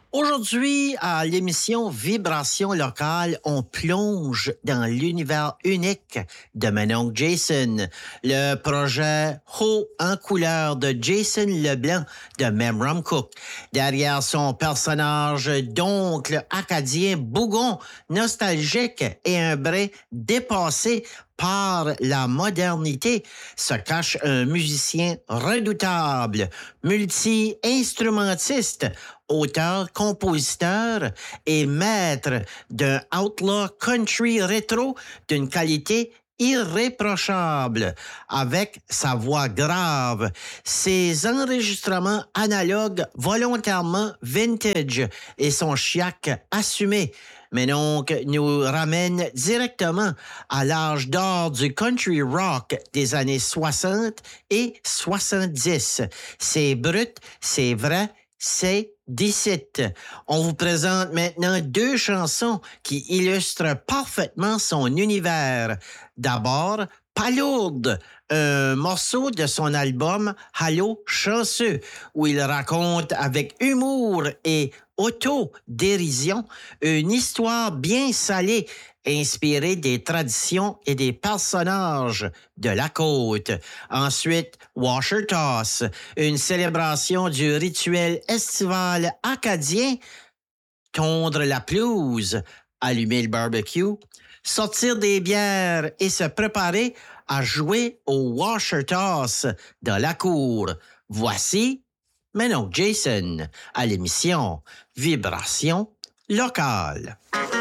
Aujourd'hui, à l'émission Vibration locale, on plonge dans l'univers unique de mon oncle Jason, le projet Haut en couleur de Jason Leblanc de Memram Cook. Derrière son personnage d'oncle acadien bougon, nostalgique et un brin dépassé par la modernité, se cache un musicien redoutable, multi-instrumentiste, auteur, compositeur et maître d'un outlaw country rétro d'une qualité irréprochable, avec sa voix grave, ses enregistrements analogues volontairement vintage et son chiac assumé. Mais donc, nous ramène directement à l'âge d'or du country rock des années 60 et 70. C'est brut, c'est vrai, c'est d'ici. On vous présente maintenant deux chansons qui illustrent parfaitement son univers. D'abord, Palourde, un morceau de son album Allô chanceux, où il raconte avec humour et autodérision une histoire bien salée, inspirée des traditions et des personnages de la côte. Ensuite, Washer Toss, une célébration du rituel estival acadien, tondre la pelouse, allumer le barbecue, sortir des bières et se préparer à jouer au Washer Toss dans la cour. Voici mon oncle Jason à l'émission Vibration locale.